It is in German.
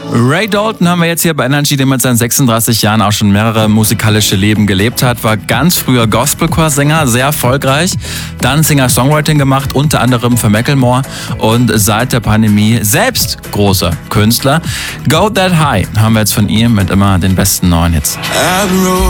Ray Dalton haben wir jetzt hier bei Energy, der mit seinen 36 Jahren auch schon mehrere musikalische Leben gelebt hat. War ganz früher Gospelchorsänger, sehr erfolgreich. Dann Singer-Songwriting gemacht, unter anderem für Macklemore. Und seit der Pandemie selbst großer Künstler. Go That High haben wir jetzt von ihm mit immer den besten neuen Hits.